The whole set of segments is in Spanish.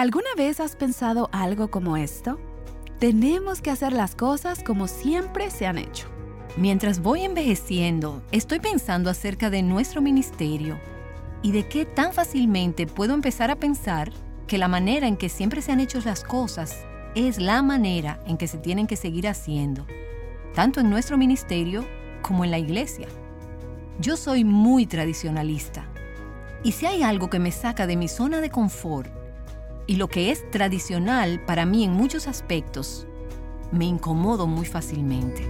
¿Alguna vez has pensado algo como esto? Tenemos que hacer las cosas como siempre se han hecho. Mientras voy envejeciendo, estoy pensando acerca de nuestro ministerio y de qué tan fácilmente puedo empezar a pensar que la manera en que siempre se han hecho las cosas es la manera en que se tienen que seguir haciendo, tanto en nuestro ministerio como en la iglesia. Yo soy muy tradicionalista, y si hay algo que me saca de mi zona de confort y lo que es tradicional para mí en muchos aspectos, me incomodo muy fácilmente.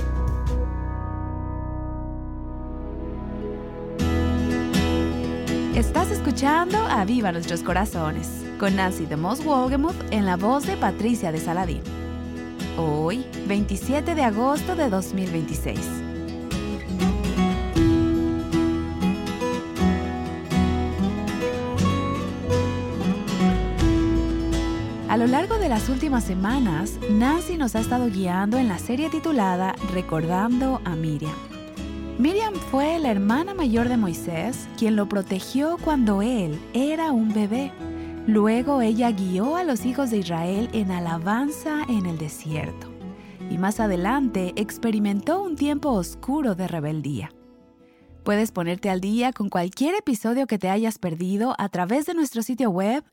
Estás escuchando Aviva Nuestros Corazones con Nancy DeMoss Wolgemuth en la voz de Patricia de Saladín. Hoy, 27 de agosto de 2026. A lo largo de las últimas semanas, Nancy nos ha estado guiando en la serie titulada Recordando a Miriam. Miriam fue la hermana mayor de Moisés, quien lo protegió cuando él era un bebé. Luego ella guió a los hijos de Israel en alabanza en el desierto. Y más adelante experimentó un tiempo oscuro de rebeldía. Puedes ponerte al día con cualquier episodio que te hayas perdido a través de nuestro sitio web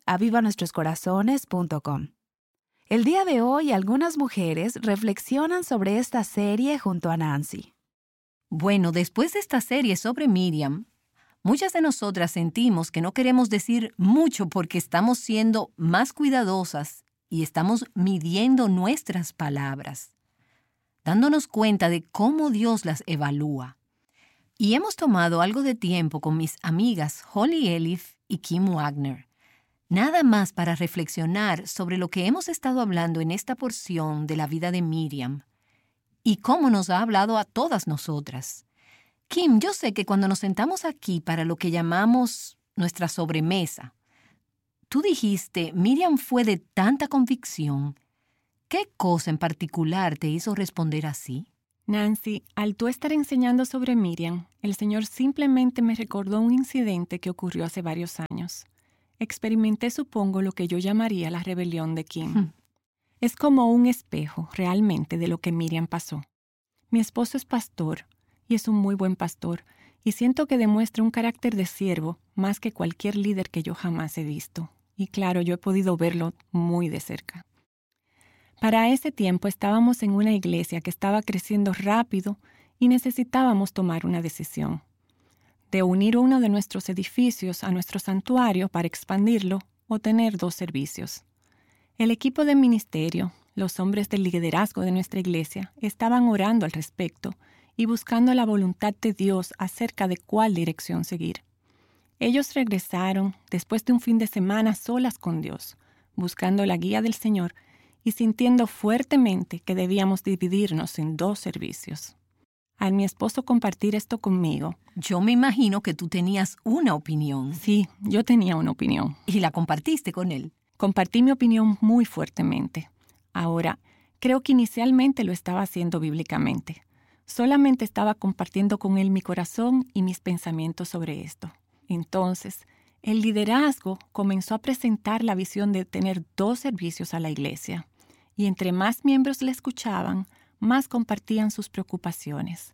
avivanuestroscorazones.com. El día de hoy, algunas mujeres reflexionan sobre esta serie junto a Nancy. Bueno, después de esta serie sobre Miriam, muchas de nosotras sentimos que no queremos decir mucho porque estamos siendo más cuidadosas y estamos midiendo nuestras palabras, dándonos cuenta de cómo Dios las evalúa. Y hemos tomado algo de tiempo con mis amigas Holly Elif y Kim Wagner, nada más para reflexionar sobre lo que hemos estado hablando en esta porción de la vida de Miriam y cómo nos ha hablado a todas nosotras. Kim, yo sé que cuando nos sentamos aquí para lo que llamamos nuestra sobremesa, tú dijiste, Miriam fue de tanta convicción. ¿Qué cosa en particular te hizo responder así? Nancy, al tú estar enseñando sobre Miriam, el Señor simplemente me recordó un incidente que ocurrió hace varios años. Experimenté, supongo, lo que yo llamaría la rebelión de Kim. Es como un espejo, realmente, de lo que Miriam pasó. Mi esposo es pastor, y es un muy buen pastor, y siento que demuestra un carácter de siervo más que cualquier líder que yo jamás he visto. Y claro, yo he podido verlo muy de cerca. Para ese tiempo estábamos en una iglesia que estaba creciendo rápido y necesitábamos tomar una decisión. De unir uno de nuestros edificios a nuestro santuario para expandirlo o tener 2 servicios. El equipo de ministerio, los hombres del liderazgo de nuestra iglesia, estaban orando al respecto y buscando la voluntad de Dios acerca de cuál dirección seguir. Ellos regresaron después de un fin de semana solas con Dios, buscando la guía del Señor y sintiendo fuertemente que debíamos dividirnos en 2 servicios. Al mi esposo compartir esto conmigo, yo me imagino que tú tenías una opinión. Sí, yo tenía una opinión. ¿Y la compartiste con él? Compartí mi opinión muy fuertemente. Ahora, creo que inicialmente lo estaba haciendo bíblicamente. Solamente estaba compartiendo con él mi corazón y mis pensamientos sobre esto. Entonces, el liderazgo comenzó a presentar la visión de tener 2 servicios a la iglesia. Y entre más miembros le escuchaban, más compartían sus preocupaciones.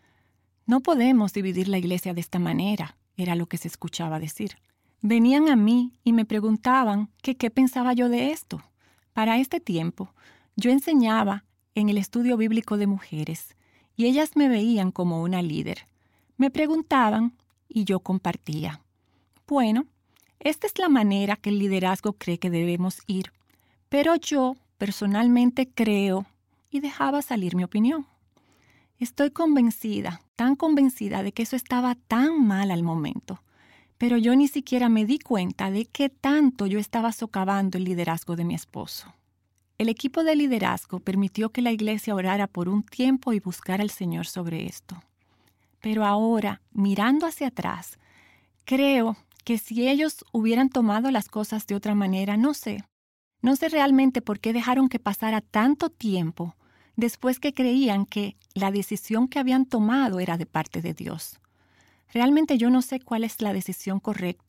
No podemos dividir la iglesia de esta manera, era lo que se escuchaba decir. Venían a mí y me preguntaban que qué pensaba yo de esto. Para este tiempo, yo enseñaba en el estudio bíblico de mujeres y ellas me veían como una líder. Me preguntaban y yo compartía. Bueno, esta es la manera que el liderazgo cree que debemos ir, pero yo personalmente creo y dejaba salir mi opinión. Estoy convencida, tan convencida de que eso estaba tan mal al momento, pero yo ni siquiera me di cuenta de qué tanto yo estaba socavando el liderazgo de mi esposo. El equipo de liderazgo permitió que la iglesia orara por un tiempo y buscara al Señor sobre esto. Pero ahora, mirando hacia atrás, creo que si ellos hubieran tomado las cosas de otra manera, no sé realmente por qué dejaron que pasara tanto tiempo después que creían que la decisión que habían tomado era de parte de Dios. Realmente yo no sé cuál es la decisión correcta,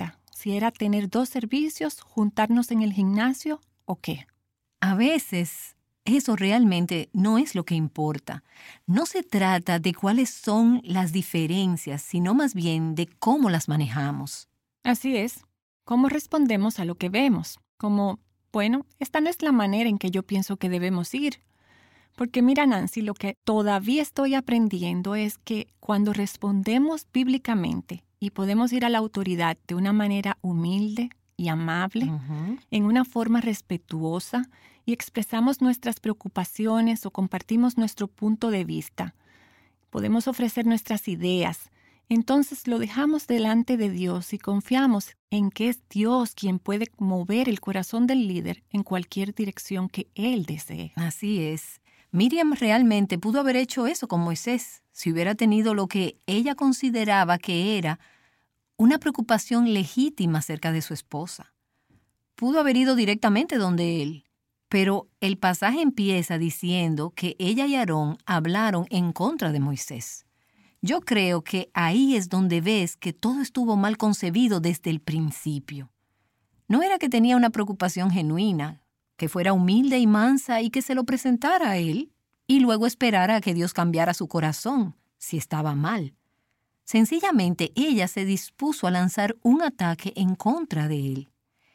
si era tener 2 servicios, juntarnos en el gimnasio o qué. A veces eso realmente no es lo que importa. No se trata de cuáles son las diferencias, sino más bien de cómo las manejamos. Así es. ¿Cómo respondemos a lo que vemos? Como, bueno, esta no es la manera en que yo pienso que debemos ir. Porque mira, Nancy, lo que todavía estoy aprendiendo es que cuando respondemos bíblicamente y podemos ir a la autoridad de una manera humilde y amable, en una forma respetuosa, y expresamos nuestras preocupaciones o compartimos nuestro punto de vista, podemos ofrecer nuestras ideas, entonces lo dejamos delante de Dios y confiamos en que es Dios quien puede mover el corazón del líder en cualquier dirección que Él desee. Así es. Miriam realmente pudo haber hecho eso con Moisés, si hubiera tenido lo que ella consideraba que era una preocupación legítima acerca de su esposa. Pudo haber ido directamente donde él, pero el pasaje empieza diciendo que ella y Aarón hablaron en contra de Moisés. Yo creo que ahí es donde ves que todo estuvo mal concebido desde el principio. No era que tenía una preocupación genuina, que fuera humilde y mansa y que se lo presentara a él y luego esperara a que Dios cambiara su corazón si estaba mal. Sencillamente ella se dispuso a lanzar un ataque en contra de él.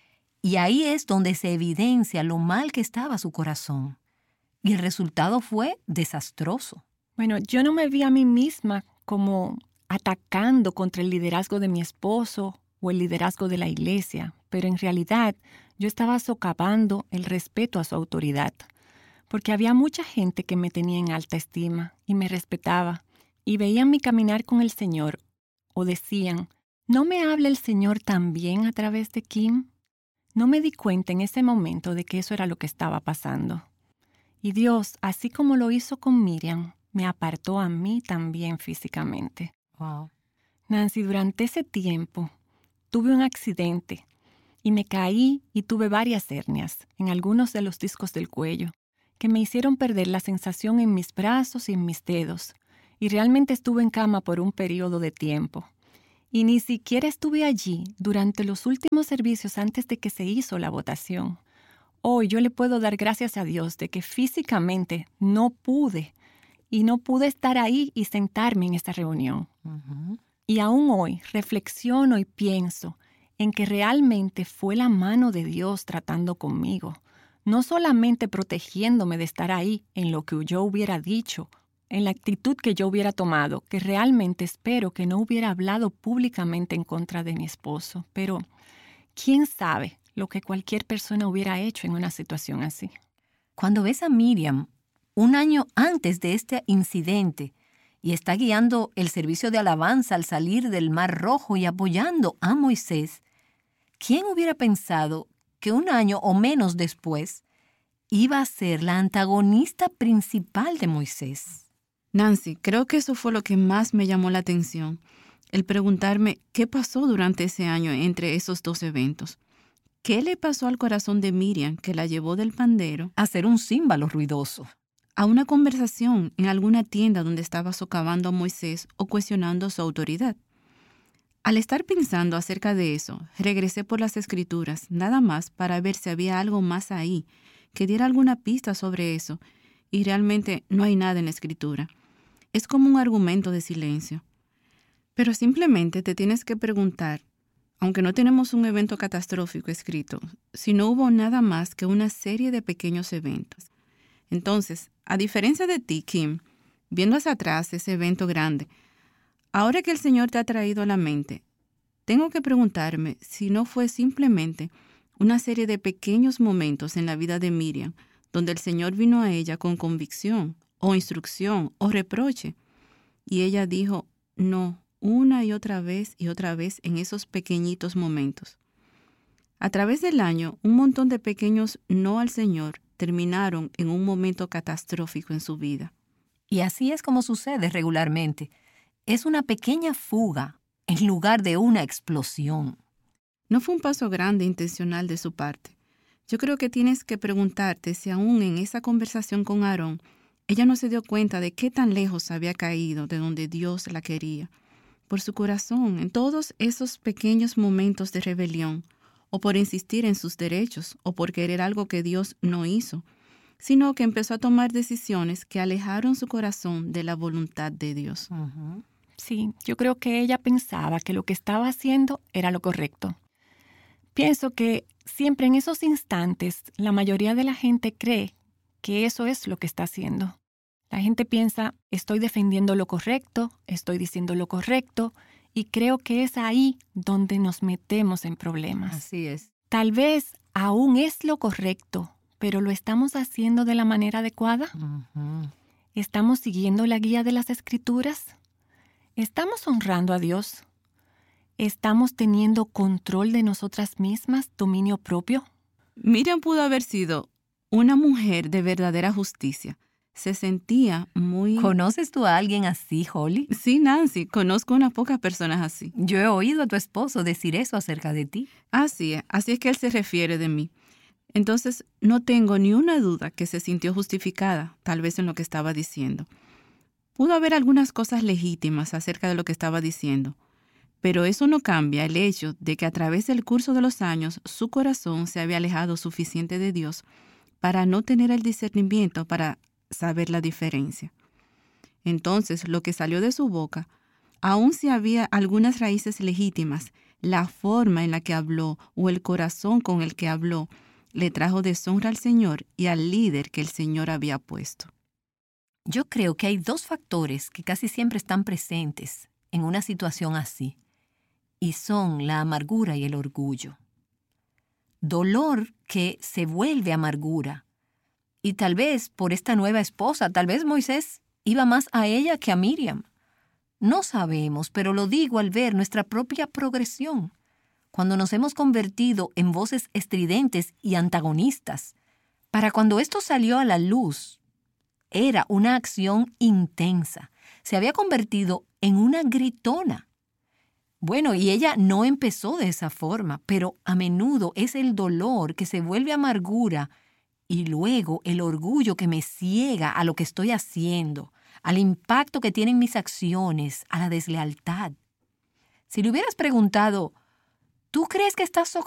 Y ahí es donde se evidencia lo mal que estaba su corazón. Y el resultado fue desastroso. Bueno, yo no me vi a mí misma como atacando contra el liderazgo de mi esposo o el liderazgo de la iglesia, pero en realidad yo estaba socavando el respeto a su autoridad, porque había mucha gente que me tenía en alta estima y me respetaba, y veían mi caminar con el Señor, o decían, ¿no me habla el Señor también a través de Kim? No me di cuenta en ese momento de que eso era lo que estaba pasando. Y Dios, así como lo hizo con Miriam, me apartó a mí también físicamente. Wow. Nancy, durante ese tiempo tuve un accidente y me caí y tuve varias hernias en algunos de los discos del cuello que me hicieron perder la sensación en mis brazos y en mis dedos. Y realmente estuve en cama por un periodo de tiempo. Y ni siquiera estuve allí durante los últimos servicios antes de que se hizo la votación. Hoy yo le puedo dar gracias a Dios de que físicamente no pude estar ahí y sentarme en esta reunión. Y aún hoy reflexiono y pienso en que realmente fue la mano de Dios tratando conmigo, no solamente protegiéndome de estar ahí en lo que yo hubiera dicho, en la actitud que yo hubiera tomado, que realmente espero que no hubiera hablado públicamente en contra de mi esposo, pero ¿quién sabe lo que cualquier persona hubiera hecho en una situación así? Cuando ves a Miriam un año antes de este incidente y está guiando el servicio de alabanza al salir del Mar Rojo y apoyando a Moisés, ¿quién hubiera pensado que un año o menos después iba a ser la antagonista principal de Moisés? Nancy, creo que eso fue lo que más me llamó la atención, el preguntarme qué pasó durante ese año entre esos 2 eventos. ¿Qué le pasó al corazón de Miriam que la llevó del pandero A ser un címbalo ruidoso? A una conversación en alguna tienda donde estaba socavando a Moisés o cuestionando su autoridad? Al estar pensando acerca de eso, regresé por las Escrituras, nada más para ver si había algo más ahí que diera alguna pista sobre eso, y realmente no hay nada en la Escritura. Es como un argumento de silencio. Pero simplemente te tienes que preguntar, aunque no tenemos un evento catastrófico escrito, si no hubo nada más que una serie de pequeños eventos. Entonces, a diferencia de ti, Kim, viendo hacia atrás ese evento grande, ahora que el Señor te ha traído a la mente, tengo que preguntarme si no fue simplemente una serie de pequeños momentos en la vida de Miriam, donde el Señor vino a ella con convicción, o instrucción, o reproche. Y ella dijo, no, una y otra vez en esos pequeñitos momentos. A través del año, un montón de pequeños no al Señor terminaron en un momento catastrófico en su vida. Y así es como sucede regularmente. Es una pequeña fuga en lugar de una explosión. No fue un paso grande intencional de su parte. Yo creo que tienes que preguntarte si aún en esa conversación con Aarón, ella no se dio cuenta de qué tan lejos había caído de donde Dios la quería. por su corazón en todos esos pequeños momentos de rebelión, o por insistir en sus derechos, o por querer algo que Dios no hizo, sino que empezó a tomar decisiones que alejaron su corazón de la voluntad de Dios. Sí, yo creo que ella pensaba que lo que estaba haciendo era lo correcto. Pienso que siempre en esos instantes la mayoría de la gente cree que eso es lo que está haciendo. La gente piensa, estoy defendiendo lo correcto, estoy diciendo lo correcto, y creo que es ahí donde nos metemos en problemas. Así es. Tal vez aún es lo correcto, pero ¿lo estamos haciendo de la manera adecuada? ¿Estamos siguiendo la guía de las Escrituras? ¿Estamos honrando a Dios? ¿Estamos teniendo control de nosotras mismas, dominio propio? Miriam pudo haber sido una mujer de verdadera justicia. Se sentía muy... ¿Conoces tú a alguien así, Holly? Sí, Nancy, conozco unas pocas personas así. Yo he oído a tu esposo decir eso acerca de ti. Así es que él se refiere de mí. Entonces, no tengo ni una duda que se sintió justificada, tal vez en lo que estaba diciendo. Pudo haber algunas cosas legítimas acerca de lo que estaba diciendo, pero eso no cambia el hecho de que a través del curso de los años su corazón se había alejado suficiente de Dios para no tener el discernimiento para saber la diferencia. Entonces, lo que salió de su boca, aun si había algunas raíces legítimas, la forma en la que habló o el corazón con el que habló le trajo deshonra al Señor y al líder que el Señor había puesto. Yo creo que hay dos factores que casi siempre están presentes en una situación así, y son la amargura y el orgullo. Dolor que se vuelve amargura. Y tal vez por esta nueva esposa, tal vez Moisés iba más a ella que a Miriam. No sabemos, pero lo digo al ver nuestra propia progresión. Cuando nos hemos convertido en voces estridentes y antagonistas. Para cuando esto salió a la luz, era una acción intensa. Se había convertido en una gritona. Bueno, y ella no empezó de esa forma, pero a menudo es el dolor que se vuelve amargura y luego el orgullo que me ciega a lo que estoy haciendo, al impacto que tienen mis acciones, a la deslealtad. Si le hubieras preguntado, ¿tú crees que estás